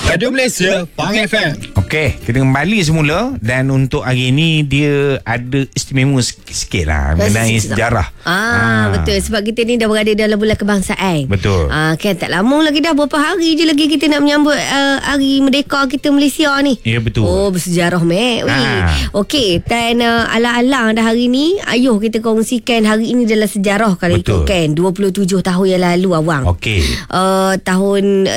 Radio Malaysia, Pang FM. Okey, kita kembali semula. Dan untuk hari ni dia ada istimewa sikit lah mengenai sejarah. Betul. Sebab kita ni dah berada dalam bulan kebangsaan. Betul. Kan tak lama lagi dah, berapa hari je lagi kita nak menyambut hari merdeka kita Malaysia ni. Ya, betul. Oh, bersejarah mek. Okey, dan alang-alang dah hari ni, ayuh kita kongsikan hari ini dalam sejarah kalau ikutkan 27 tahun yang lalu awang. Okey. Tahun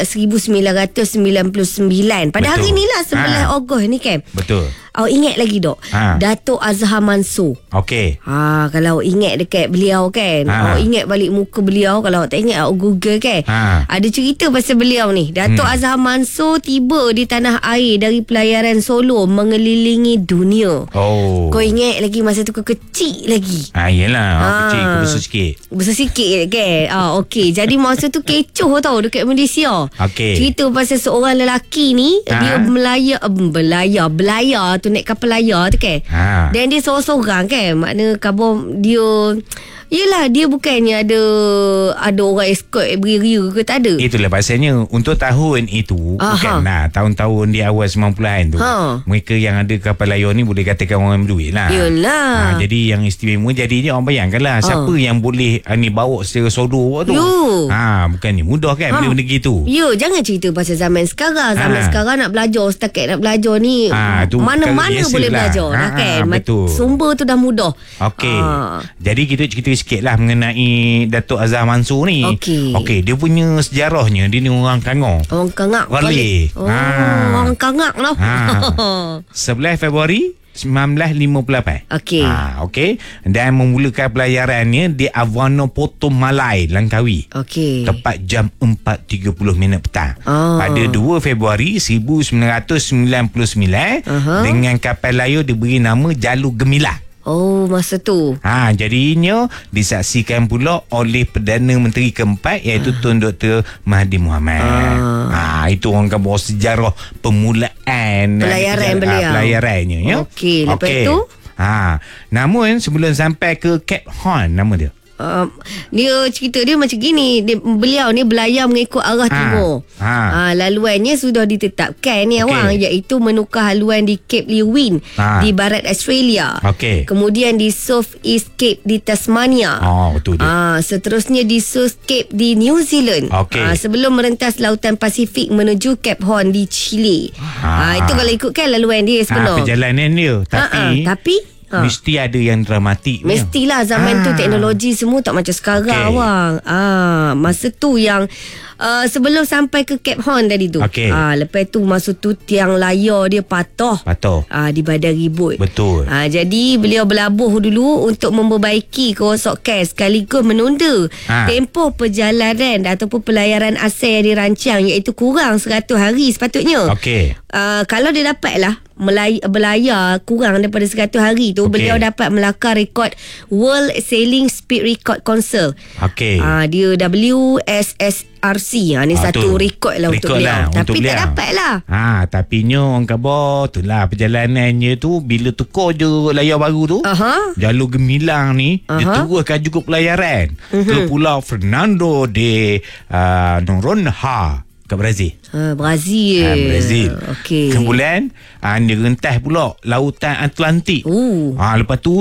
1999. Pada hari ni lah 11 Ogos ni kan. Betul. Awak ingat lagi dok? Datuk Azhar Mansur. Okey. Kalau awak ingat dekat beliau kan, awak ingat balik muka beliau. Kalau awak tak ingat, awak Google kan. Ada cerita pasal beliau ni. Datuk Azhar Mansur tiba di tanah air dari pelayaran Solo mengelilingi dunia. Oh. Kau ingat lagi masa tu kau kecil lagi? Yelah, kecil kau besar sikit. Besar sikit kan. Okey. Jadi masa tu kecoh tau dekat Malaysia. Okey. Cerita pasal seorang lelaki ni, dia belayar tu, naik kapal layar tu kan. Dan dia seorang-seorang kan. Makna khabar dia, yelah, dia bukannya ada orang escort beria ke, tak ada. Itulah pasalnya untuk tahun itu, bukanlah tahun-tahun di awal 90-an tu. Mereka yang ada kapal layar ni boleh katakan orang berduit lah. Yelah. Jadi yang istimewa jadinya orang bayangkanlah siapa yang boleh ni bawa secara sodor tu. Bukannya mudah kan benda-benda gitu. Jangan cerita pasal zaman sekarang. Zaman sekarang nak belajar, setakat nak belajar ni mana-mana boleh belajar kan. Betul. Sumber tu dah mudah. Okey. Jadi kita cerita sikit lah mengenai Datuk Azhar Mansur ni. Okey, dia punya sejarahnya, dia ni orang Kangor. Orang Kangak. Wali. Orang Kangak lah. 11 Februari 1958. Okey. Okey. Dan memulakan pelayarannya di Avano Poto Malai, Langkawi. Okey. Tepat jam 4.30 petang. Pada 2 Februari 1999 dengan kapal layar diberi nama Jalur Gemilang. Masa tu. Jadinya disaksikan pula oleh Perdana Menteri keempat, iaitu Tun Dr. Mahathir Mohamad. Itu orang kata bawa sejarah permulaan pelayaran beliau. Pelayarannya ya. Okey, lepas tu namun sebelum sampai ke Cape Horn, nama dia dia cerita dia macam gini. Beliau ni belayar mengikut arah timur. Laluannya sudah ditetapkan ni awang, iaitu menukar haluan di Cape Leeuwin di barat Australia. Kemudian di South East Cape di Tasmania. Betul dia. Seterusnya di South Cape di New Zealand. Sebelum merentas lautan Pasifik menuju Cape Horn di Chile. Itu kalau ikutkan laluan dia sebenar. Perjalanan dia. Tapi mesti ada yang dramatik. Mestilah zaman tu teknologi semua tak macam sekarang awang. Masa tu yang sebelum sampai ke Cape Horn tadi tu. Lepas tu masa tu tiang layar dia patah. Di badan ribut. Betul. Jadi beliau berlabuh dulu untuk memperbaiki kerosakan sekaligus menunda tempoh perjalanan ataupun pelayaran asal yang dirancang, iaitu kurang 100 hari sepatutnya. Kalau dia dapatlah berlayar kurang daripada 100 hari tu, beliau dapat melakar rekod World Sailing Speed Record Council. Dia WSSRC. Ni satu rekod lah untuk beliau. Tapi tak dapat lah. Tapi orang khabar tu lah perjalanannya tu, bila tukar je layar baru tu, Jalur Gemilang ni dia teruskan juga pelayaran ke Pulau Fernando de Noronha ke Brazil. Brazil. Kemudian dia rentas pula lautan Atlantik. Lepas tu